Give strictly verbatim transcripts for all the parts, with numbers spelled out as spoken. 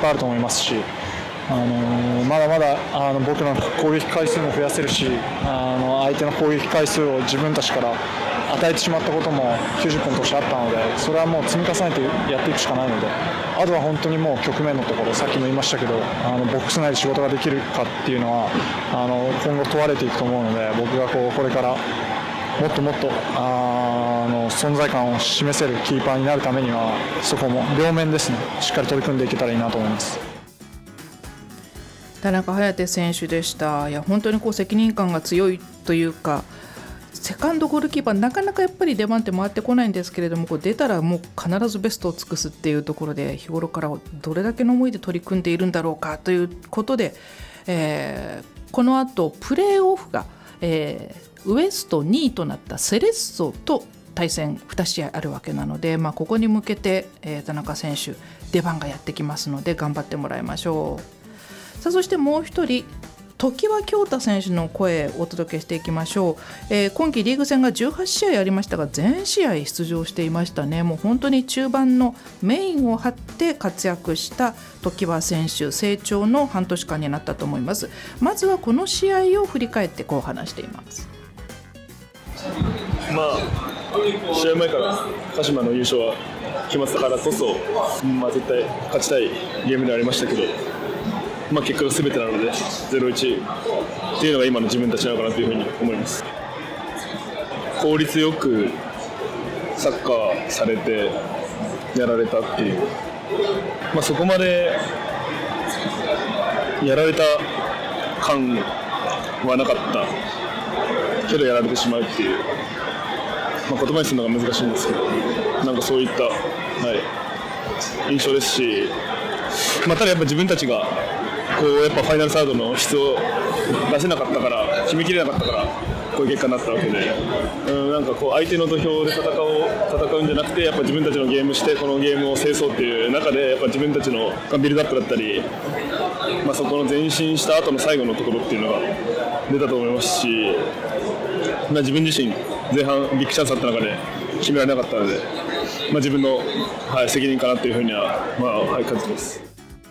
ぱいあると思いますし、あのー、まだまだあの僕の攻撃回数も増やせるし、あの相手の攻撃回数を自分たちから与えてしまったこともきゅうじゅっぽん通してあったので、それはもう積み重ねてやっていくしかないので、あとは本当にもう局面のところ、さっきも言いましたけど、あのボックス内で仕事ができるかっていうのはあの今後問われていくと思うので、僕がこうこれからもっともっとあの存在感を示せるキーパーになるためには、そこも両面ですね、しっかり取り組んでいけたらいいなと思います。 田中颯選手でした。いや本当にこう責任感が強いというか、セカンドゴールキーパーなかなかやっぱり出番って回ってこないんですけれども、こう出たらもう必ずベストを尽くすっていうところで、日頃からどれだけの思いで取り組んでいるんだろうかということで、えー、この後プレーオフが、えー、ウエストにいとなったセレッソと対戦に試合あるわけなので、まあ、ここに向けて、えー、田中選手出番がやってきますので頑張ってもらいましょう。さあそしてもう一人、常盤恭太選手の声をお届けしていきましょう。えー、今季リーグ戦がじゅうはちしあいありましたが、全試合出場していましたね。もう本当に中盤のメインを張って活躍した常盤選手、成長の半年間になったと思います。まずはこの試合を振り返ってこう話しています。 まあ、試合前から鹿島の優勝は決まってたからこそ、まあ、絶対勝ちたいゲームではありましたけど、まあ、結果が全てなので ゼロたいいち っていうのが今の自分たちなのかなというふうに思います。効率よくサッカーされてやられたっていう、まあ、そこまでやられた感はなかったけどやられてしまうっていう、まあ、言葉にするのが難しいんですけど、なんかそういった、はい、印象ですし、まあ、ただやっぱ自分たちがこうやっぱファイナルサードの質を出せなかったから、決めきれなかったからこういう結果になったわけで、うん、なんかこう相手の土俵で戦おう戦うんじゃなくて、やっぱ自分たちのゲームしてこのゲームを制そうっていう中で、やっぱ自分たちのビルドアップだったり、まあ、そこの前進した後の最後のところっていうのが出たと思いますし、まあ、自分自身前半ビッグチャンスあった中で決められなかったので、まあ、自分の、はい、責任かなというふうには、まあはい、感じます。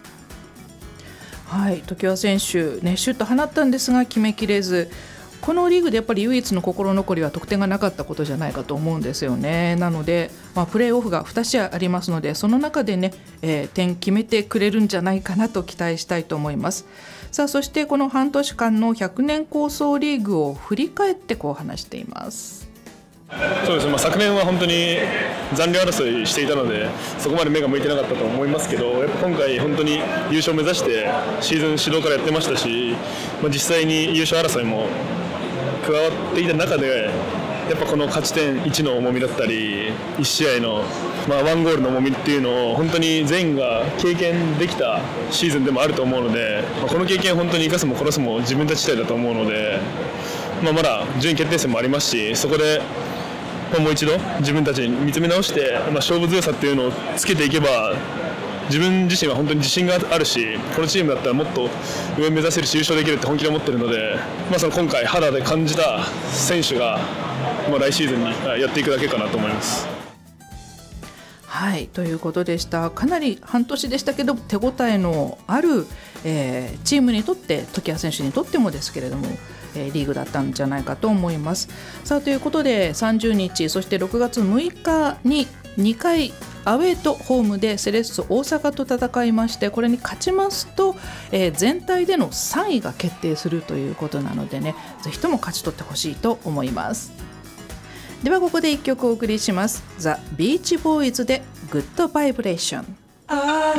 はい、常盤選手、ね、シュート放ったんですが決めきれず、このリーグでやっぱり唯一の心残りは得点がなかったことじゃないかと思うんですよね。なので、まあ、プレーオフがに試合ありますので、その中でね、えー、点決めてくれるんじゃないかなと期待したいと思います。さあそしてこの半年間のひゃくねん構想リーグを振り返ってこう話しています。 そうですね、まあ、昨年は本当に残留争いしていたので、そこまで目が向いてなかったと思いますけど、やっぱ今回本当に優勝を目指してシーズン始動からやってましたし、まあ、実際に優勝争いも加わっていた中で、やっぱこの勝ち点いちの重みだったりいち試合の、まあ、ワンゴールの重みっていうのを本当に全員が経験できたシーズンでもあると思うので、まあ、この経験を本当に生かすも殺すも自分たち次第だと思うので、まあ、まだ順位決定戦もありますし、そこでもう一度自分たちに見つめ直して、まあ、勝負強さっていうのをつけていけば、自分自身は本当に自信があるし、このチームだったらもっと上を目指せるし優勝できるって本気で思ってるので、まあ、その今回肌で感じた選手が、まあ、来シーズンにやっていくだけかなと思います。 はい、ということでした。かなり半年でしたけど手応えのある、えー、チームにとって、常盤選手にとってもですけれども、えー、リーグだったんじゃないかと思います。さあということでさんじゅうにち、そしてろくがつむいかににかいアウェーとホームでセレッソ大阪と戦いまして、これに勝ちますと、えー、全体でのさんいが決定するということなのでね、ぜひとも勝ち取ってほしいと思います。ではここでいっきょくお送りします。ザ・ビーチボーイズでグッドバイブレーション。